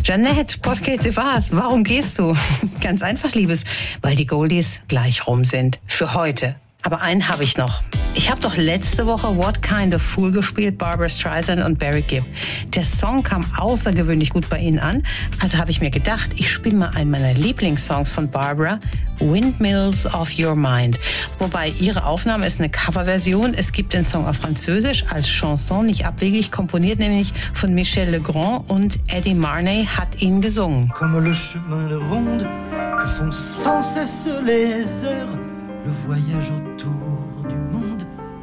Jeanette, porque te vas? Warum gehst du? Ganz einfach, Liebes, weil die Goldies gleich rum sind. Für heute. Aber einen habe ich noch. Ich habe doch letzte Woche What Kind of Fool gespielt, Barbra Streisand und Barry Gibb. Der Song kam außergewöhnlich gut bei Ihnen an. Also habe ich mir gedacht, ich spiele mal einen meiner Lieblingssongs von Barbra, Windmills of Your Mind. Wobei ihre Aufnahme ist eine Coverversion. Es gibt den Song auf Französisch als Chanson, nicht abwegig, komponiert nämlich von Michel Legrand und Eddie Marnay hat ihn gesungen. Comme le chemin de ronde que font sans cesse les heures, le voyage autour